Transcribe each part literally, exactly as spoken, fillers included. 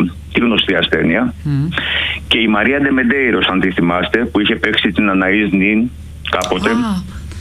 τη γνωστή ασθένεια. Mm. Και η Μαρία Ντε Μεντέιρος, αν τη θυμάστε, που είχε παίξει την Αναΐς Νιν κάποτε. Ah.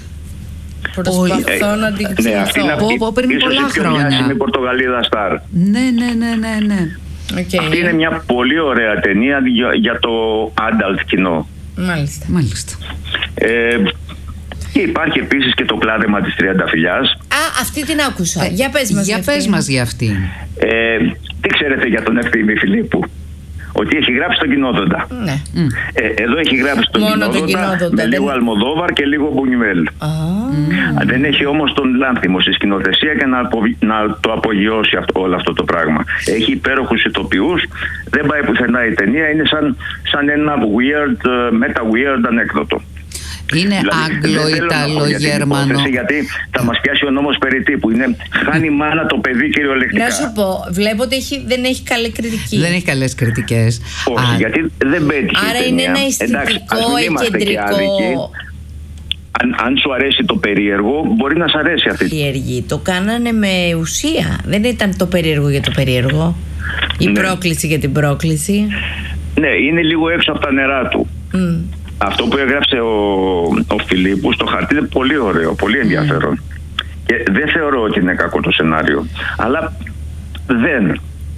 Προσπαθώ να την ναι, αυτή είναι αυτή, πριν ίσως πολλά η πιο χρόνια. διάσημη Πορτογαλίδα στάρ. Ναι, ναι, ναι, ναι, ναι. Okay. Αυτή είναι μια πολύ ωραία ταινία για, για το adult κοινό. Μάλιστα. Μάλιστα. Ε, και υπάρχει επίσης και το κλάδεμα της Τριανταφυλλιάς. Α, αυτή την άκουσα. Ε, για πες μας για, για πες μας για αυτή. Ε, τι ξέρετε για τον Ευθύμη Φιλίππου? Ότι έχει γράψει τον Κοινόδοντα. Ναι. Ε, εδώ έχει γράψει τον Κοινόδοντα με λίγο δεν... Αλμοδόβαρ και λίγο Μπουνιουέλ. Ah. Δεν έχει όμως τον Λάνθιμο στη σκηνοθεσία και να, απο... να το απογειώσει αυτό, όλο αυτό το πράγμα. Έχει υπέροχους ηθοποιούς, δεν πάει πουθενά η ταινία, είναι σαν, σαν ένα weird, meta-weird ανέκδοτο. Είναι δηλαδή, Άγγλο-Ιταλο-Γερμανο. Γιατί θα μας πιάσει ο νόμος περί τύπου. Είναι χάνει μάνα το παιδί κυριολεκτικά. Να σου πω, βλέπω ότι έχει, δεν έχει καλή κριτική. Δεν έχει καλές κριτικές. Όχι, Α, γιατί δεν πέτυχε. Άρα είναι ένα αισθητικό, κεντρικό. Αν, αν σου αρέσει το περίεργο, μπορεί να σου αρέσει αυτή. Περίεργη. Το κάνανε με ουσία. Δεν ήταν το περίεργο για το περίεργο. Η ναι. πρόκληση για την πρόκληση. Ναι, είναι λίγο έξω από τα νερά του. Mm. Αυτό που έγραψε ο, ο Φιλίππου στο χαρτί είναι πολύ ωραίο, πολύ ενδιαφέρον. Mm. Και δεν θεωρώ ότι είναι κακό το σενάριο. Αλλά δεν.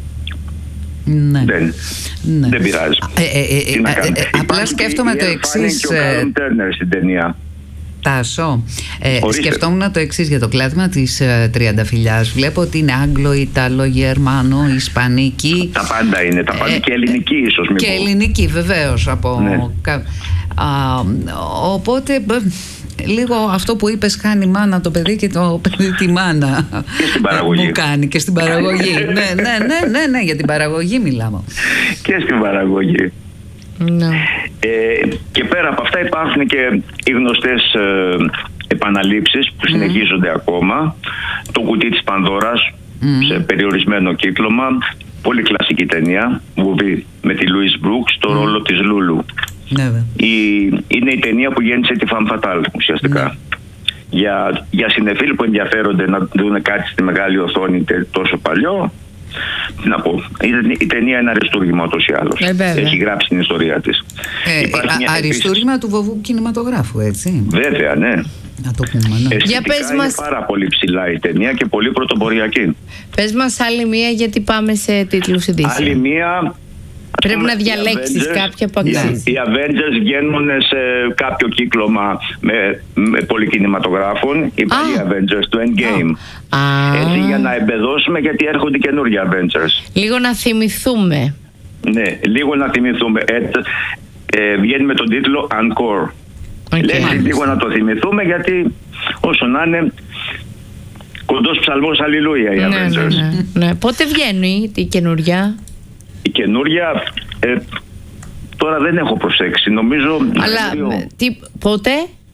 Ναι. Δεν. Ναι. Δεν πειράζει. Ε, ε, ε, ε, ε, απλά σκέφτομαι το εξής. Και ο Κάλουμ Τέρνερ στην ταινία. Τάσο, ε, σκεφτόμουν το εξής για το κλάδεμα της ε, Τριανταφυλλιάς. Βλέπω ότι είναι Άγγλο, Ιταλο, Γερμανο, Ισπανική. Τα πάντα είναι, τα πάντα ε, και ελληνική ίσως. Και ελληνική βεβαίως από... Ναι. Κα, α, οπότε... Λίγο αυτό που είπες, χάνει μάνα το παιδί και το παιδί τη μάνα. Και στην παραγωγή. Μου κάνει και στην παραγωγή. ναι, ναι, ναι, ναι, ναι, για την παραγωγή μιλάμε. Και στην παραγωγή. Ναι. Ε, και πέρα από αυτά υπάρχουν και οι γνωστές ε, επαναλήψεις που mm. συνεχίζονται ακόμα. Το κουτί της Πανδώρας mm. σε περιορισμένο κύκλωμα. Πολύ κλασική ταινία, βουβή, με τη Λουίς Μπρουκ στο mm. ρόλο της Λούλου. Ναι, η, είναι η ταινία που γέννησε τη Femme Fatale ουσιαστικά. Mm. Για, για συνεφίλ που ενδιαφέρονται να δουν κάτι στη μεγάλη οθόνη τόσο παλιό, τι να πω, η, η ταινία είναι αριστούργημα ούτως ή άλλως. Ε, έχει γράψει την ιστορία της. Ε, α, αριστούργημα επίσης... του βοβού κινηματογράφου, έτσι. Βέβαια, ναι. Να το πούμε, ναι. Για πες είναι μας... πάρα πολύ ψηλά η ταινία και πολύ πρωτοποριακή. Πες μας άλλη μία, γιατί πάμε σε τίτλους ειδήσεων. Άλλη μία. Πρέπει να διαλέξεις κάποια από αξίζει. Οι Avengers βγαίνουν σε κάποιο κύκλωμα με, με πολυκινηματογράφων. Οι παλιοί Avengers του Endgame. Ah. Έτσι, για να εμπεδώσουμε, γιατί έρχονται καινούργια Avengers. Λίγο να θυμηθούμε. Ναι, λίγο να θυμηθούμε. Ε, ε, βγαίνει με τον τίτλο Encore. Okay. Λέει λίγο να το θυμηθούμε, γιατί όσο να είναι κοντός ψαλμός αλληλούια οι ναι, Avengers. Ναι, ναι, ναι. Πότε βγαίνει η καινούρια? Η καινούρια ε, τώρα δεν έχω προσέξει, νομίζω. Αλλά τι, πότε?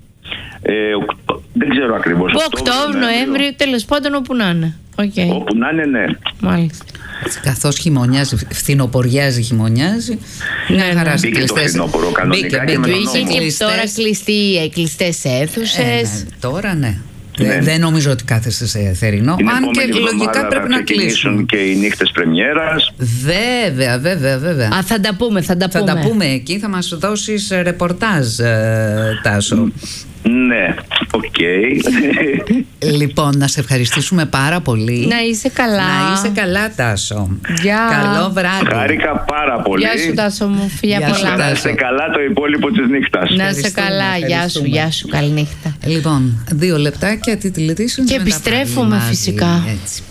Ε, δεν ξέρω ακριβώς. Οκτώβριο, Νοέμβριο, τέλος πάντων όπου να είναι. Okay. Όπου να είναι, ναι. Μάλιστα. Καθώς χειμωνιάζει, φθινοποριάζει, χειμωνιάζει. Ναι, ναι. Μπήκε το φθινόπωρο κανονικά. Μπήκε, μπήκε, είχε και τώρα κλειστεί, κλειστές αίθουσες. Ε, ναι, τώρα ναι. Ναι. Δεν νομίζω ότι κάθεσε σε θερινό. Την αν και λογικά πρέπει να κλείσουν και οι νύχτες πρεμιέρας. Βέβαια, βέβαια, βέβαια. Α, θα τα πούμε, θα τα θα πούμε. Θα τα πούμε εκεί, θα μας δώσεις ρεπορτάζ, ε, Τάσο. Ναι, οκ. Okay. Λοιπόν, να σε ευχαριστήσουμε πάρα πολύ. Να είσαι καλά. Να είσαι καλά, Τάσο. Γεια. Καλό βράδυ. Χάρηκα πάρα πολύ. Γεια σου, Τάσο μου. Φιλιά πολλά. Να είσαι καλά το υπόλοιπο της νύχτας. Να είσαι καλά. Γεια σου, γεια σου. Καληνύχτα. Λοιπόν, δύο λεπτάκια τίτλοι ειδήσεων και επιστρέφουμε φυσικά. Έτσι.